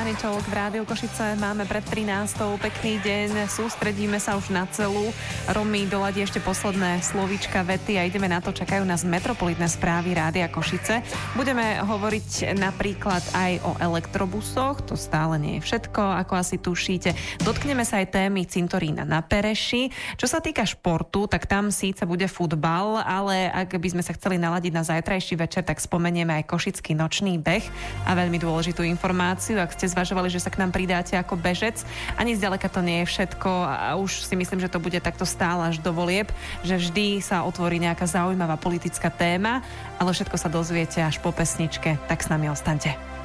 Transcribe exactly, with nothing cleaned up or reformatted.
Money Talk v Rádiu Košice. Máme pred trinástou Pekný deň. Sústredíme sa už na celú. Romy doladí ešte posledné slovíčka, vety a ideme na to. Čakajú nás metropolitné správy Rádia Košice. Budeme hovoriť napríklad aj o elektrobusoch. To stále nie je všetko, ako asi tušíte. Dotkneme sa aj témy cintorína na Pereši. Čo sa týka športu, tak tam síce bude futbal, ale ak by sme sa chceli naladiť na zajtrajší večer, tak spomenieme aj košický nočný beh a veľmi dôležitú informáciu, ak ste zvažovali, že sa k nám pridáte ako bežec. Ani zďaleka to nie je všetko a už si myslím, že to bude takto stále až do volieb, že vždy sa otvorí nejaká zaujímavá politická téma, ale všetko sa dozviete až po pesničke, tak s nami ostaňte.